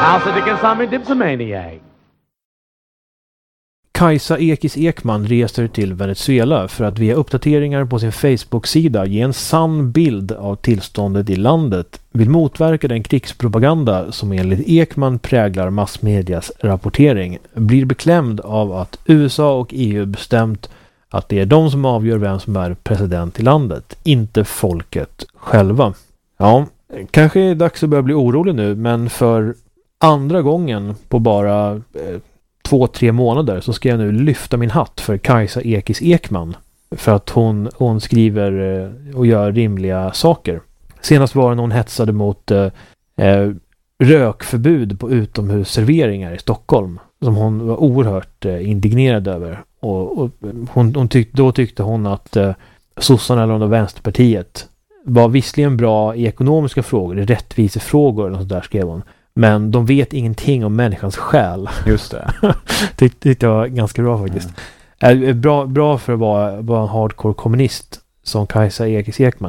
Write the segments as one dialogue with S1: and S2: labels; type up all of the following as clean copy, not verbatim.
S1: Alltså, vilken samling dipsomaniac.
S2: Kajsa Ekis Ekman reser till Venezuela för att via uppdateringar på sin Facebook-sida ge en sann bild av tillståndet i landet, vill motverka den krigspropaganda som enligt Ekman präglar massmedias rapportering, blir beklämd av att USA och EU bestämt att det är de som avgör vem som är president i landet, inte folket själva. Ja, kanske är det dags att börja bli orolig nu, men för andra gången på bara 2-3 månader så ska jag nu lyfta min hatt för Kajsa Ekis Ekman för att hon skriver och gör rimliga saker. Senast var det när hon hetsade mot rökförbud på utomhusserveringar i Stockholm som hon var oerhört indignerad över. Och då tyckte hon att sossarna eller Vänsterpartiet var visserligen bra i ekonomiska frågor, i rättvisefrågor eller sånt där, skrev hon. Men de vet ingenting om människans själ.
S3: Just det.
S2: Det tyckte jag var ganska bra faktiskt. Bra för att vara en hardcore kommunist som Kajsa Ekis Ekman.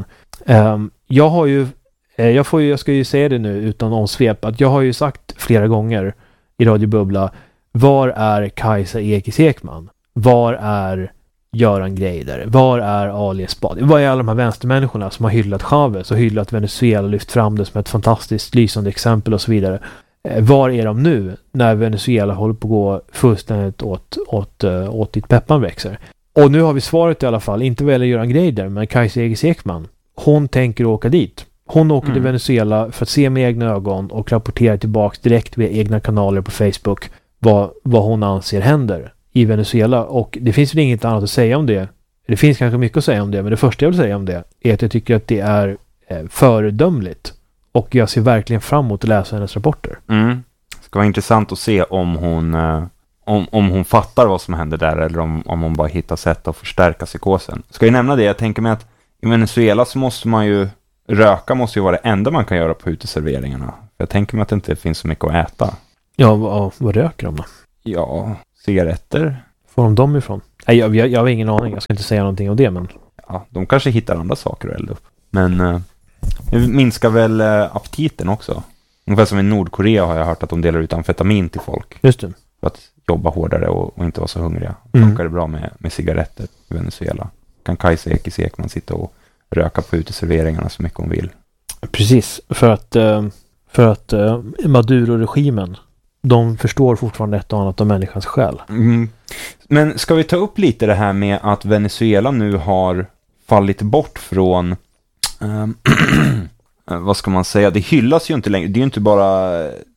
S2: Jag ska ju säga det nu utan omsvep, att jag har ju sagt flera gånger i Radio Bubbla, var är Kajsa Ekis Ekman? Var är Göran Greider? Var är Ali Esbati? Var är alla de här vänstermänniskorna som har hyllat Chavez och hyllat Venezuela, lyft fram det som ett fantastiskt lysande exempel och så vidare? Var är de nu när Venezuela håller på att gå fullständigt åt dit peppan växer? Och nu har vi svaret i alla fall, inte väl Göran Greider, men Kajsa Ekis Ekman. Hon tänker åka dit. Hon åker till Venezuela för att se med egna ögon och rapportera tillbaka direkt via egna kanaler på Facebook vad hon anser händer i Venezuela. Och det finns väl inget annat att säga om det. Det finns kanske mycket att säga om det, men det första jag vill säga om det är att jag tycker att det är föredömligt. Och jag ser verkligen fram emot att läsa hennes rapporter.
S3: Det ska vara intressant att se om hon fattar vad som händer där, eller om hon bara hittar sätt att förstärka psykosen. Ska jag nämna det? Jag tänker mig att i Venezuela så måste man ju röka måste ju vara det enda man kan göra på uteserveringarna. Jag tänker mig att det inte finns så mycket att äta.
S2: Ja, vad röker de då?
S3: Ja, cigaretter.
S2: Får de dem ifrån? Nej, jag har ingen aning. Jag ska inte säga någonting om det, men...
S3: Ja, de kanske hittar andra saker att elda upp. Men det minskar väl aptiten också. Ungefär som i Nordkorea har jag hört att de delar ut amfetamin till folk.
S2: Just det.
S3: För att jobba hårdare och inte vara så hungriga. Funkar det bra med cigaretter i Venezuela. Kan Kajsa Ekis Ekman sitta och röka på uteserveringarna så mycket hon vill.
S2: Precis, för att Maduro-regimen, de förstår fortfarande ett och annat om människans själ.
S3: Men ska vi ta upp lite det här med att Venezuela nu har fallit bort från vad ska man säga, det hyllas ju inte längre. Det är ju inte bara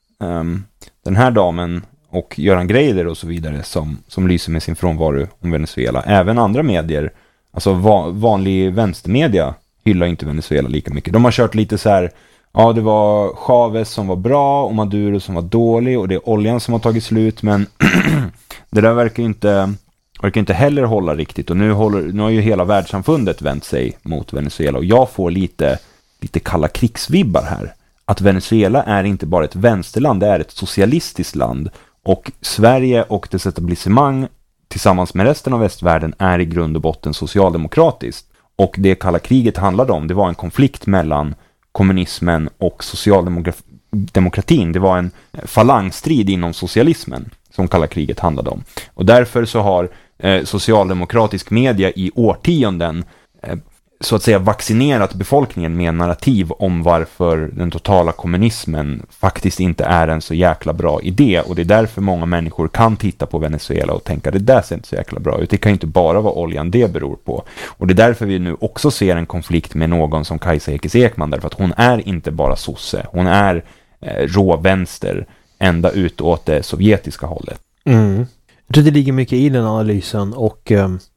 S3: den här damen och Göran Greider och så vidare som lyser med sin frånvaro om Venezuela. Även andra medier, alltså vanlig vänstermedia, hyllar inte Venezuela lika mycket. De har kört lite så här, ja, det var Chavez som var bra och Maduro som var dålig och det är oljan som har tagit slut, men det där verkar inte heller hålla riktigt. Och nu har ju hela världssamfundet vänt sig mot Venezuela, och jag får lite kalla krigsvibbar här. Att Venezuela är inte bara ett vänsterland, det är ett socialistiskt land, och Sverige och dess etablissemang tillsammans med resten av västvärlden är i grund och botten socialdemokratiskt. Och det kalla kriget handlade om, det var en konflikt mellan kommunismen och socialdemokratin. Det var en falangstrid inom socialismen som kalla kriget handlade om. Och därför så har socialdemokratisk media i årtionden så att säga vaccinerat befolkningen med en narrativ om varför den totala kommunismen faktiskt inte är en så jäkla bra idé. Och det är därför många människor kan titta på Venezuela och tänka, det där ser inte så jäkla bra ut. Det kan ju inte bara vara oljan det beror på. Och det är därför vi nu också ser en konflikt med någon som Kajsa Ekis Ekman, därför att hon är inte bara sosse. Hon är råvänster ända ut åt det sovjetiska hållet.
S2: Jag tror det ligger mycket i den analysen, och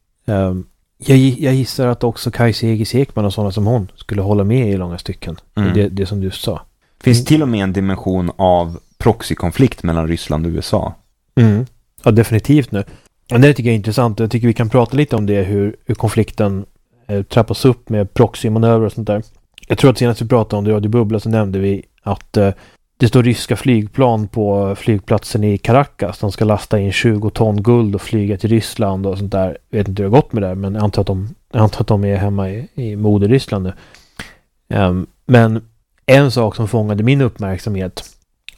S2: jag gissar att också Kajsa Ekis Ekman och sådana som hon skulle hålla med i långa stycken. Det som du sa.
S3: Finns till och med en dimension av proxykonflikt mellan Ryssland och USA.
S2: Ja, definitivt nu. Och det tycker jag är intressant. Jag tycker vi kan prata lite om det, hur konflikten trappas upp med proxymanöver och sånt där. Jag tror att senast vi pratade om det i Radio Bubbla så nämnde vi att det står ryska flygplan på flygplatsen i Caracas. De ska lasta in 20 ton guld och flyga till Ryssland och sånt där. Jag vet inte hur det har gått med det, men jag antar att de är hemma i moder-Ryssland nu. Men en sak som fångade min uppmärksamhet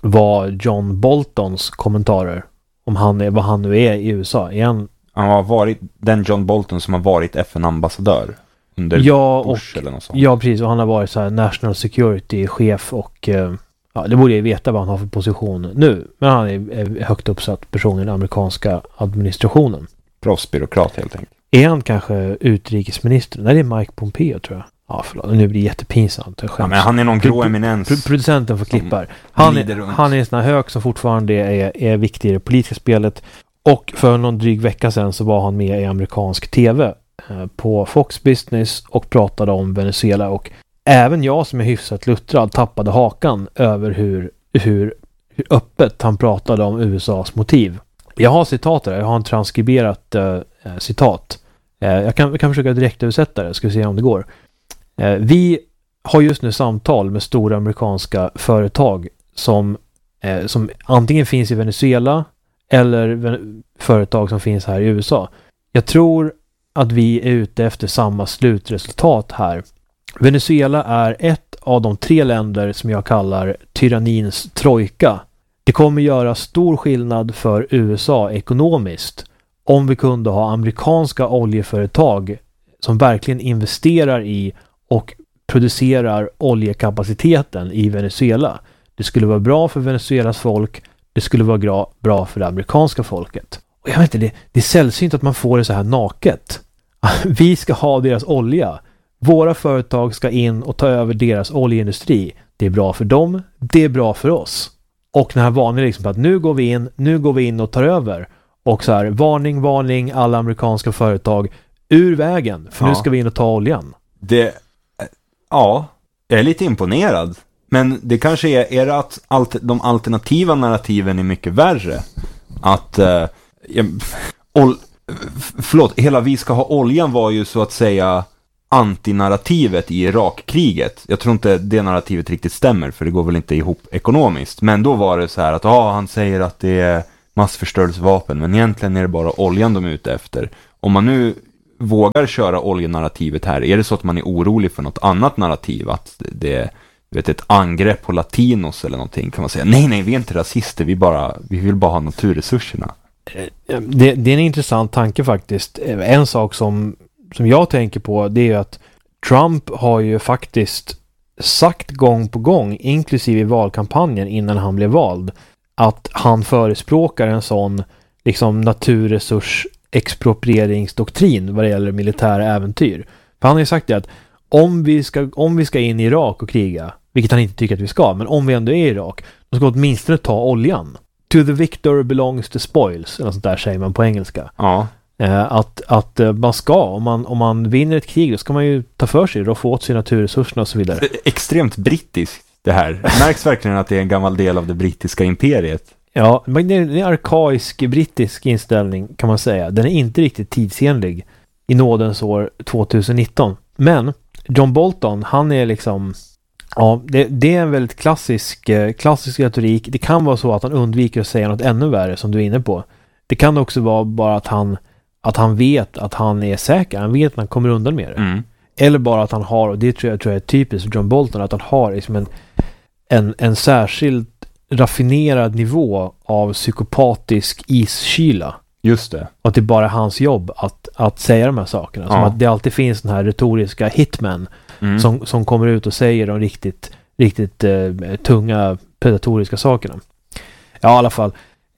S2: var John Boltons kommentarer om vad han nu är i USA.
S3: Han har varit den John Bolton som har varit FN-ambassadör under Bush eller något sånt.
S2: Ja, precis. Och han har varit så här national security-chef och det borde jag veta vad han har för position nu. Men han är högt uppsatt person i den amerikanska administrationen.
S3: Proffsbyråkrat helt enkelt.
S2: Är han kanske utrikesminister? Nej, det är Mike Pompeo tror jag. Ja, förlåt. Nu blir det jättepinsamt.
S3: Ja, men han är någon grå eminens.
S2: Producenten för klippar. Han är en sån här hök som fortfarande är viktig i det politiska spelet. Och för någon dryg vecka sedan så var han med i amerikansk tv på Fox Business och pratade om Venezuela. Och även jag som är hyfsat luttrad tappade hakan över hur öppet han pratade om USAs motiv. Jag har citat där. Jag har en transkriberat citat. Jag kan försöka direkt översätta det. Ska vi se om det går. Vi har just nu samtal med stora amerikanska företag som antingen finns i Venezuela eller företag som finns här i USA. Jag tror att vi är ute efter samma slutresultat här. Venezuela är ett av de 3 länder som jag kallar tyrannins trojka. Det kommer göra stor skillnad för USA ekonomiskt om vi kunde ha amerikanska oljeföretag som verkligen investerar i och producerar oljekapaciteten i Venezuela. Det skulle vara bra för Venezuelas folk. Det skulle vara bra för det amerikanska folket. Och jag vet inte, det är sällsynt att man får det så här naket. Vi ska ha deras olja. Våra företag ska in och ta över deras oljeindustri. Det är bra för dem. Det är bra för oss. Och den här varningen liksom att nu går vi in och tar över. Och så här, varning, alla amerikanska företag ur vägen. För nu ska vi in och ta oljan.
S3: Jag är lite imponerad. Men det kanske är att de alternativa narrativen är mycket värre. Att hela vi ska ha oljan var ju så att säga antinarrativet i Irakkriget. Jag tror inte det narrativet riktigt stämmer, för det går väl inte ihop ekonomiskt. Men då var det så här att han säger att det är massförstörelsevapen, men egentligen är det bara oljan de är ute efter. Om man nu vågar köra oljenarrativet här, är det så att man är orolig för något annat narrativ, att det är ett angrepp på latinos eller någonting, kan man säga. Nej, vi är inte rasister, vi vill bara ha naturresurserna.
S2: Det är en intressant tanke faktiskt. En sak som jag tänker på, det är ju att Trump har ju faktiskt sagt gång på gång, inklusive i valkampanjen innan han blev vald, att han förespråkar en sån liksom naturresurs exproprieringsdoktrin vad det gäller militära äventyr. För han har ju sagt det att om vi ska in i Irak och kriga, vilket han inte tycker att vi ska, men om vi ändå är i Irak, då ska vi åtminstone ta oljan. To the victor belongs the spoils, eller sånt där säger man på engelska.
S3: Ja.
S2: Att man ska, om man vinner ett krig, då ska man ju ta för sig och få åt sig naturresurserna och så vidare.
S3: Extremt brittiskt det här. Det märks verkligen att det är en gammal del av det brittiska imperiet.
S2: Ja, men det är en arkaisk brittisk inställning kan man säga. Den är inte riktigt tidsenlig i nådens år 2019. Men John Bolton, han är liksom... Ja, det är en väldigt klassisk retorik. Det kan vara så att han undviker att säga något ännu värre som du är inne på. Det kan också vara bara att han vet att han är säker. Han vet att han kommer undan med det. Mm. Eller bara att han har, och det tror jag är typiskt för John Bolton, att han har liksom en särskilt raffinerad nivå av psykopatisk iskyla.
S3: Just det.
S2: Och att det är bara hans jobb att säga de här sakerna. Som att det alltid finns den här retoriska hitman som kommer ut och säger de riktigt tunga predatoriska sakerna. Ja, i alla fall.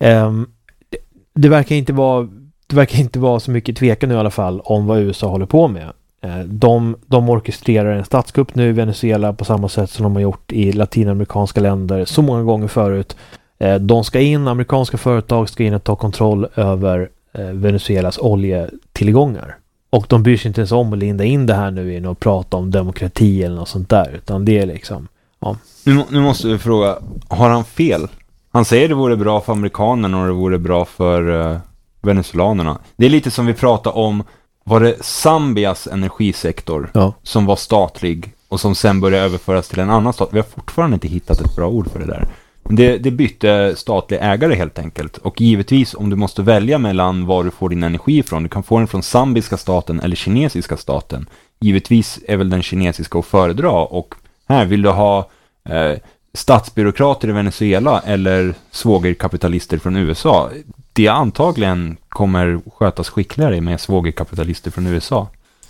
S2: Det verkar inte vara så mycket tvekan nu i alla fall om vad USA håller på med. De orkestrerar en statskupp nu i Venezuela på samma sätt som de har gjort i latinamerikanska länder så många gånger förut. Amerikanska företag ska in och ta kontroll över Venezuelas oljetillgångar. Och de bryr sig inte ens om att linda in det här nu in och prata om demokrati eller något sånt där, utan det är liksom, ja.
S3: Nu måste vi fråga, har han fel? Han säger det vore bra för amerikanerna och det vore bra för venezuelanerna. Det är lite som vi pratade om, var det Zambias energisektor som var statlig och som sen började överföras till en annan stat. Vi har fortfarande inte hittat ett bra ord för det där. Det bytte statlig ägare helt enkelt. Och givetvis om du måste välja mellan var du får din energi ifrån. Du kan få den från zambiska staten eller kinesiska staten. Givetvis är väl den kinesiska att föredra. Och här vill du ha statsbyråkrater i Venezuela eller svågerkapitalister från USA, det antagligen kommer skötas skickligare med svågerkapitalister från USA.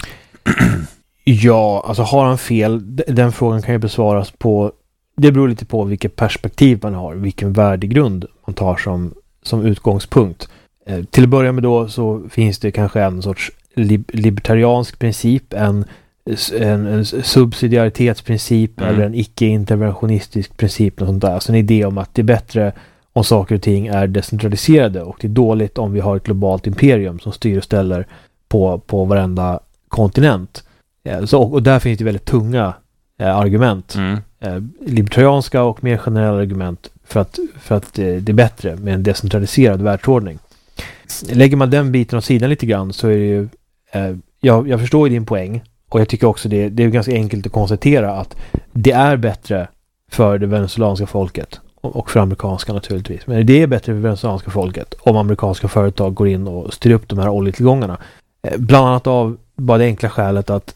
S2: Ja, alltså har han fel, den frågan kan ju besvaras på, det beror lite på vilket perspektiv man har, vilken värdegrund man tar som utgångspunkt. Till att börja med då så finns det kanske en sorts libertariansk princip, en subsidiaritetsprincip eller en icke-interventionistisk princip och sånt där. Alltså en idé om att det är bättre om saker och ting är decentraliserade och det är dåligt om vi har ett globalt imperium som styr och ställer på varenda kontinent. Och där finns det väldigt tunga argument. Libertarianska och mer generella argument för att det är bättre med en decentraliserad världsordning. Lägger man den biten åt sidan lite grann så är det ju jag förstår ju din poäng och jag tycker också det är ganska enkelt att konstatera att det är bättre för det venezuelanska folket och för amerikanska naturligtvis. Men det är bättre för det venezuelanska folket om amerikanska företag går in och styr upp de här oljetillgångarna. Bland annat av bara det enkla skälet att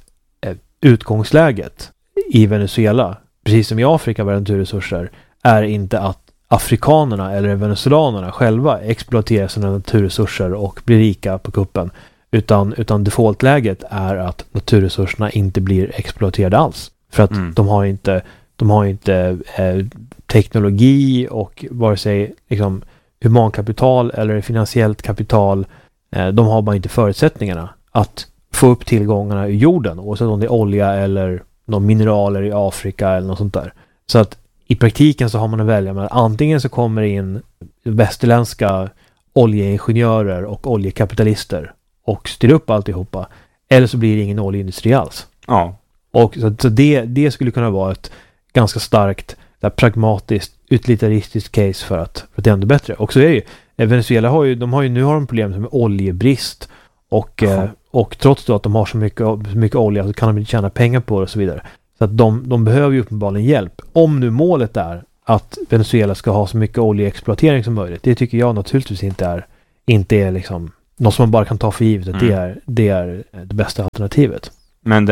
S2: utgångsläget i Venezuela, precis som i Afrika med naturresurser, är inte att afrikanerna eller venezuelanerna själva exploaterar sina naturresurser och blir rika på kuppen, utan defaultläget är att naturresurserna inte blir exploaterade alls. För att de har inte teknologi och vare sig liksom humankapital eller finansiellt kapital, de har bara inte förutsättningarna att få upp tillgångarna i jorden, oavsett om det är olja eller någon mineraler i Afrika eller något sånt där. Så att i praktiken så har man att välja med antingen så kommer in västerländska oljeingenjörer och oljekapitalister och styr upp alltihopa, eller så blir det ingen oljeindustri alls.
S3: Ja.
S2: Och så det skulle kunna vara ett ganska starkt pragmatiskt, utilitaristiskt case för att det är ändå bättre. Och så är det ju, Venezuela har ju problem med oljebrist och trots då att de har så mycket olja så kan de inte tjäna pengar på det och så vidare. Så att de behöver ju uppenbarligen hjälp. Om nu målet är att Venezuela ska ha så mycket oljeexploatering som möjligt, det tycker jag naturligtvis inte är liksom något som man bara kan ta för givet att det är det bästa alternativet.
S3: Men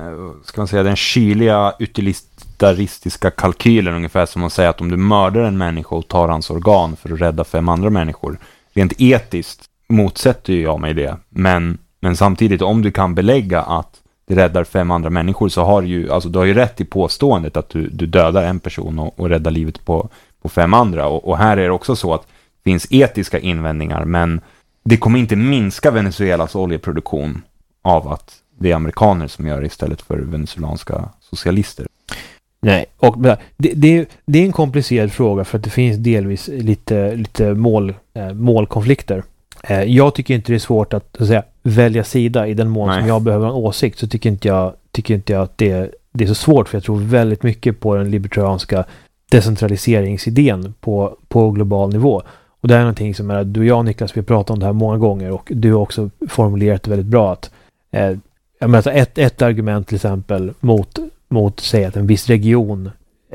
S3: den kyliga utilitaristiska kalkylen, ungefär som att säga att om du mördar en människa och tar hans organ för att rädda 5 andra människor, rent etiskt motsätter ju jag mig det. Men samtidigt, om du kan belägga att det räddar 5 andra människor, så har du har ju rätt i påståendet att du dödar en person och räddar livet på 5 andra. Och här är det också så att det finns etiska invändningar, men det kommer inte minska Venezuelas oljeproduktion av att det är amerikaner som gör det istället för venezuelanska socialister.
S2: Nej, och det är en komplicerad fråga för att det finns delvis lite målkonflikter. Jag tycker inte det är svårt att säga, välja sida i den mån som jag behöver en åsikt, så tycker inte jag att det är så svårt, för jag tror väldigt mycket på den libertarianska decentraliseringsidén på global nivå. Och det är någonting som är, du och jag, Niklas, vi har pratat om det här många gånger och du har också formulerat det väldigt bra att jag menar, ett argument till exempel mot säga att en viss region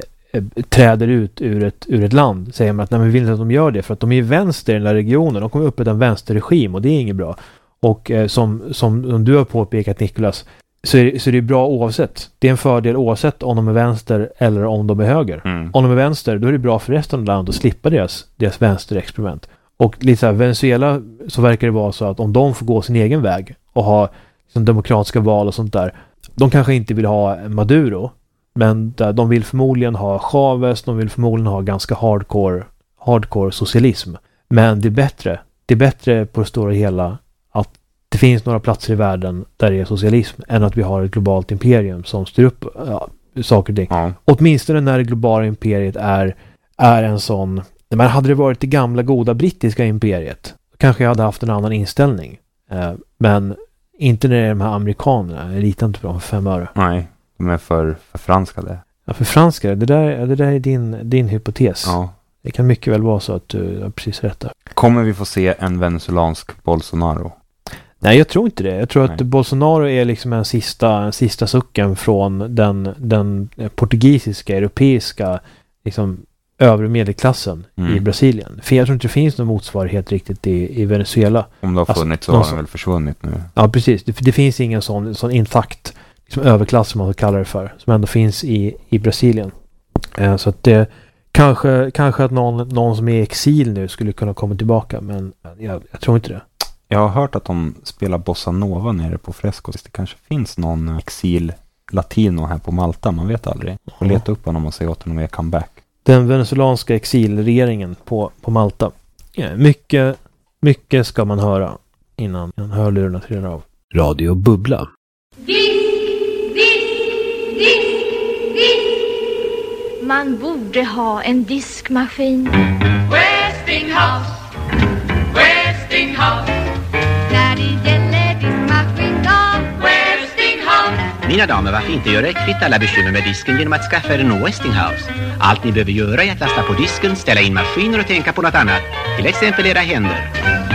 S2: träder ut ur ett land, säger man att nej, men vi vill inte att de gör det för att de är vänster i den här regionen, de kommer upp med en vänsterregim och det är inget bra. Och som du har påpekat, Niklas, så är det bra oavsett. Det är en fördel oavsett om de är vänster eller om de är höger. Om de är vänster, då är det bra för resten av landet att slippa deras vänsterexperiment. Och lite så här, Venezuela, så verkar det vara så att om de får gå sin egen väg och ha liksom demokratiska val och sånt där, de kanske inte vill ha Maduro, men de vill förmodligen ha Chavez, de vill förmodligen ha ganska hardcore socialism. Men det är bättre på det stora hela att det finns några platser i världen där det är socialism än att vi har ett globalt imperium som styr upp saker och ting. Ja. Åtminstone när det globala imperiet är en sån... Men hade det varit det gamla goda brittiska imperiet, kanske jag hade haft en annan inställning. Men inte när det är de här amerikanerna. Jag litar inte på dem för 5 öre.
S3: Nej, de är för franskade.
S2: Ja, för franskade. Det där är din hypotes.
S3: Ja.
S2: Det kan mycket väl vara så att du har precis rätt där.
S3: Kommer vi få se en venezuelansk Bolsonaro?
S2: Nej, jag tror inte det. Jag tror att Bolsonaro är liksom en sista sucken från den portugisiska, europeiska liksom övre medelklassen i Brasilien. För jag tror inte det finns någon motsvarighet riktigt i Venezuela.
S3: Om det har funnits så har den väl försvunnit nu.
S2: Ja, precis. Det finns ingen sån intakt liksom överklass som man kallar det för, som ändå finns i Brasilien. Så att det kanske att någon som är i exil nu skulle kunna komma tillbaka, men jag tror inte det.
S3: Jag har hört att de spelar bossa nova nere på Frescos. Det kanske finns någon exil latino här på Malta, man vet aldrig. Och leta upp honom och säga åt honom att comeback.
S2: Den venezuelanska exilregeringen på Malta. Ja, mycket ska man höra innan hörlurarna trillar av. Radio Bubbla.
S4: Man borde ha en diskmaskin.
S5: Westinghouse. När det gäller diskmaskin då Westinghouse.
S6: Mina damer, varför inte göra kvitt alla bekymmer med disken genom att skaffa er en Westinghouse? Allt ni behöver göra är att lasta på disken, ställa in maskiner och tänka på något annat. Till exempel era händer.